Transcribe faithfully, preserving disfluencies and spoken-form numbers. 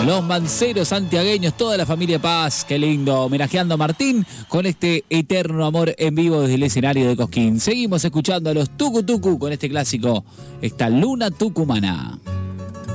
Los Manceros santiagueños, toda la familia Paz, qué lindo, homenajeando a Martín con este eterno amor en vivo desde el escenario de Cosquín. Seguimos escuchando a los Tucu Tucu con este clásico, esta Luna Tucumana.